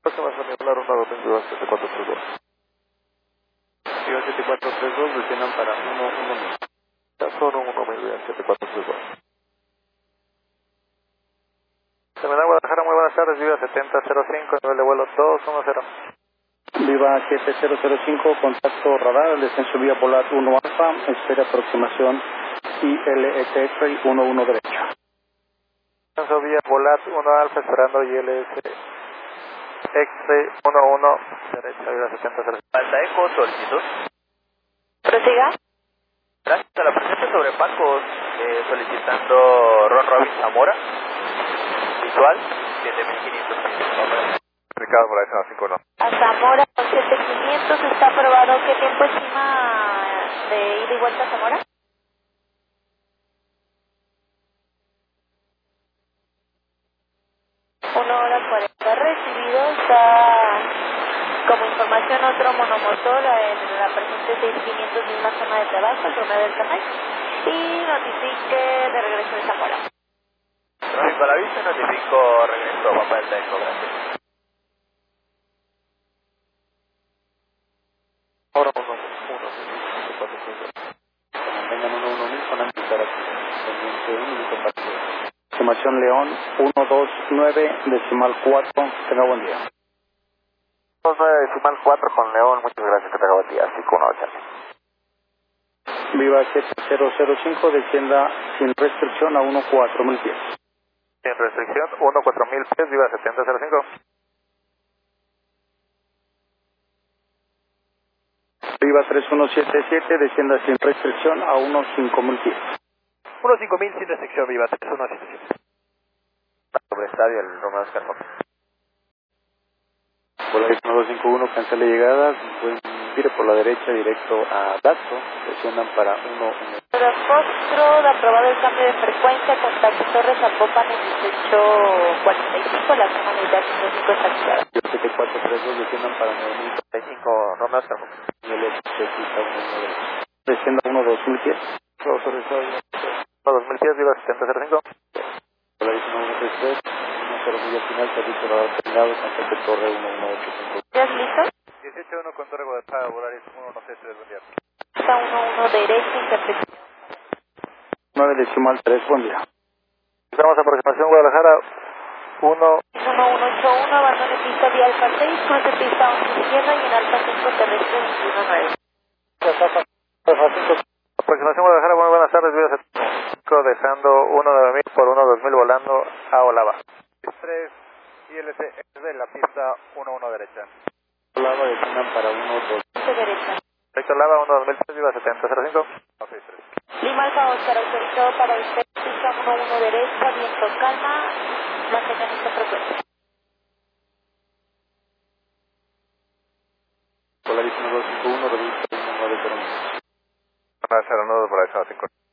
Próxima semipolar 1, 7432. Viva 7432, desciendan para 11000. Solo 1000, Viva 7432. Terminal Guadalajara, muy buenas tardes, Viva 7005, nivel de vuelo 210. Viva 7005, contacto radar, el descenso vía volar 1 alfa, espera aproximación ILS X-ray 11 derecha. Descenso vía volar 1 alfa, esperando ILS X-ray 11 derecha, Viva 7005. Alta Eco, solicitud. Prosiga. Gracias a la presencia sobre Pacos, solicitando Ron Robin Zamora. Visual, 7500 pies. Ricardo por ahí, 51. A Zamora 7500 está aprobado. ¿Qué tiempo estima de ida y vuelta a Zamora? Una hora 40. Recibido. Está como información otro monomotor en la presente 6500, misma zona de trabajo, el promedio del canal. Y notifique de regreso de Zamora. Tráfico a la vista, notifico regreso a Papá del Eco, gracias. Ahora 1, 7432. Mantengan 11000 con antiparación. Pendiente 1 minuto para ti. Estimación León 129 decimal 4. Tenga buen día. 29 decimal 4 con León, muchas gracias, que te acabo el día, 5180. Viva 7005, descienda sin restricción a 14000 pies. Sin restricción, 14000 pies, Viva 7005. Viva 3177, descienda sin restricción a 15000 pies. 15000 sin restricción, Viva 3177. Sobre estadio, el Romeo Oscar Fox. Polaris 9251, cancele llegadas, gire por la derecha directo a Dato, desciendan para 1. Foxtrot, aprobado el cambio de frecuencia, contacto Torres Zapopan en 1845, la zona unidad 55 está activada. 7432, desciendan para 9035, Romeo Oscar Fox. nivel expresiva 1 descienda 12000 pies. Todo sobre estadio, 2000 pies, Viva 7005. Polaris 9133, 10 millas final, servicio radar terminado, contacto Torre 11855. ¿Estás listo? 181 con Torre Guadalajara, Volaris 116, buen día. Está 11 derecha, interpretación. 9 decimal 3, buen día. Estamos a aproximación Guadalajara 1. 1181, abandone pista vía Alfa 6, cruce pista 11 izquierda y en Alfa 5 terrestre 219. Aproximación Guadalajara, muy buenas tardes, Viva 75, dejando 19000 por 12000 volando a Olava. 3 ILC de la pista 11 derecha. Olava, desciendan para 12000. Derecha. Recto Olava 12003, Viva 7005. 63. Lima Alfa Oscar, autorizado para usted, pista 11 derecha, viento calma, mantengan esta frecuencia. Polaris 9251, revista 1909. 09 por ahí, 5.